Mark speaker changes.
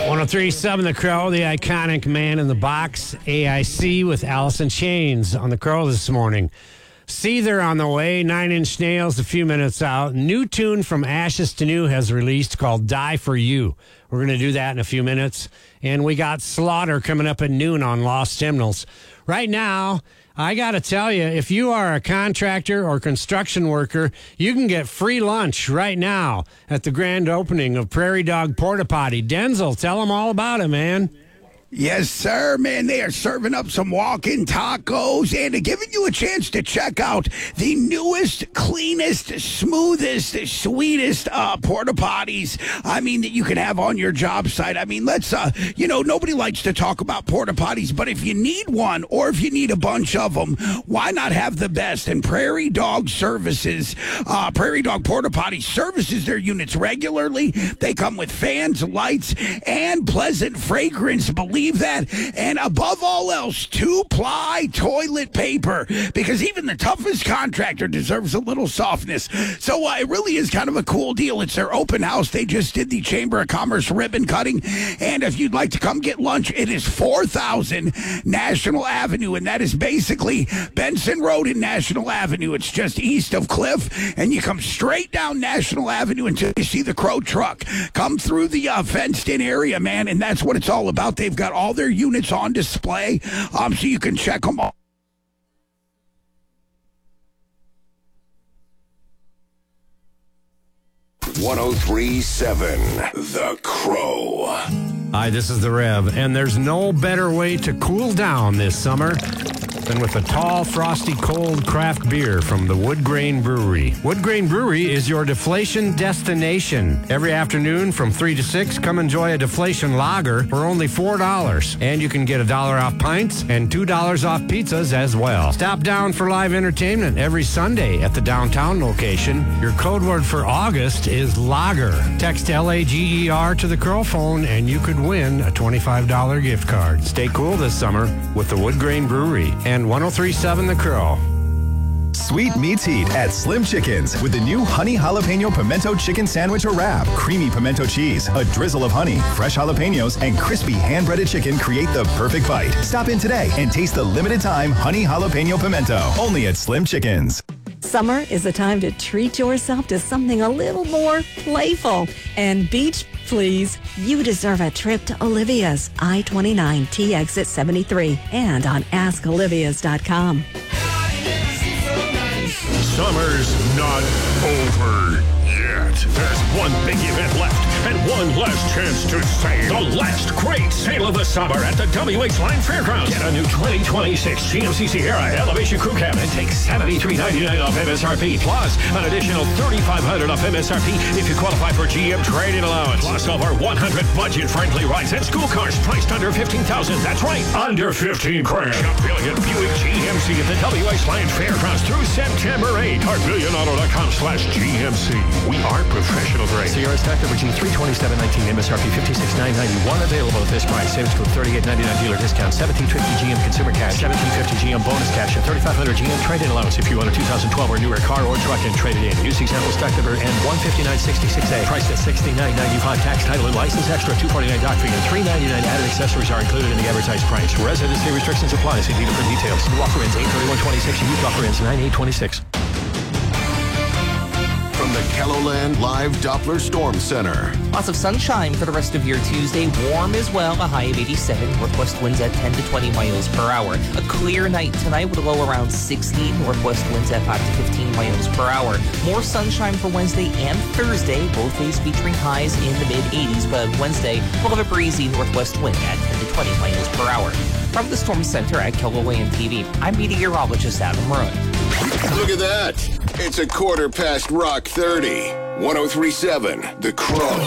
Speaker 1: 1037 The Crow, the iconic Man in the Box, AIC with Alice in Chains on The Crow this morning. Seether on the way, 9 Inch Nails a few minutes out. New tune from Ashes to New has released called Die For You. We're going to do that in a few minutes. And we got Slaughter coming up at noon on Lost Hymnals. Right now, I got to tell you, if you are a contractor or construction worker, you can get free lunch right now at the grand opening of Prairie Dog Porta Potty. Denzel, tell them all about it, man.
Speaker 2: Yes, sir, man. They are serving up some walk-in tacos and giving you a chance to check out the newest, cleanest, smoothest, sweetest porta potties. I mean, that you can have on your job site. I mean, let's, nobody likes to talk about porta potties, but if you need one or if you need a bunch of them, why not have the best? And Prairie Dog Services, Prairie Dog Porta Potty services their units regularly. They come with fans, lights, and pleasant fragrance. Believe that, and above all else, 2-ply toilet paper, because even the toughest contractor deserves a little softness. So it really is kind of a cool deal. It's their open house. They just did the Chamber of Commerce ribbon cutting, and if you'd like to come get lunch, it is 4000 National Avenue, and that is basically Benson Road and National Avenue. It's just east of Cliff, and you come straight down National Avenue until you see the Crow truck. Come through the fenced-in area, man, and that's what it's all about. They've got all their units on display, so you can check them all.
Speaker 3: $103.7 The Crow.
Speaker 1: Hi, this is the Rev, and there's no better way to cool down this summer than with a tall, frosty, cold craft beer from the Wood Grain Brewery. Wood Grain Brewery is your deflation destination. Every afternoon from 3 to 6, come enjoy a deflation lager for only $4. And you can get $1 off pints and $2 off pizzas as well. Stop down for live entertainment every Sunday at the downtown location. Your code word for August is lager. Text LAGER to the Crow phone and you could win a $25 gift card. Stay cool this summer with the Wood Grain Brewery and 1037 The Crow.
Speaker 4: Sweet meets heat at Slim Chickens with the new Honey Jalapeno Pimento Chicken Sandwich or Wrap. Creamy pimento cheese, a drizzle of honey, fresh jalapenos, and crispy hand-breaded chicken create the perfect bite. Stop in today and taste the limited-time Honey Jalapeno Pimento, only at Slim Chickens.
Speaker 5: Summer is a time to treat yourself to something a little more playful. And beach, please. You deserve a trip to Olivia's I-29 T exit 73 and on askolivias.com.
Speaker 3: Summer's not over yet. There's one big event left and one last chance to save. The last great sale of the summer at the WH Line Fairgrounds. Get a new 2026 GMC Sierra Elevation Crew Cab and take $73.99 off MSRP. Plus, an additional $3,500 off MSRP if you qualify for GM trade-in allowance. Plus, over 100 budget-friendly rides and school cars priced under $15,000. That's right, under $15,000. Shop Brilliant Buick GMC at the WH Line Fairgrounds through September 8th. HeartMillionAuto.com/GMC. We are professional grade.
Speaker 6: Sierra stock number G32719, MSRP $56,991. Available at this price. Savings code $38.99 dealer discount. $17.50 GM consumer cash. $17.50 GM bonus cash. And $3,500 GM trade-in allowance if you want a 2012 or newer car or truck and trade it in. Use example stock number N15966A. Priced at $69.95. Tax, title, and license extra. $249 doc fee and $399 added accessories are included in the advertised price. Residency restrictions apply. See dealer for details. New offer ends 8/31/26. Used offer ends 9/8/26.
Speaker 3: From the KELOLAND Live Doppler Storm Center.
Speaker 7: Lots of sunshine for the rest of your Tuesday. Warm as well, a high of 87. Northwest winds at 10 to 20 miles per hour. A clear night tonight with a low around 60. Northwest winds at 5 to 15 miles per hour. More sunshine for Wednesday and Thursday, both days featuring highs in the mid-80s. But Wednesday, we'll have a breezy northwest wind at 10 to 20 miles per hour. From the Storm Center at KELOLAND TV, I'm meteorologist Adam Root.
Speaker 3: Look at that. It's a 30:15. Rock 30. 1037 The Crow.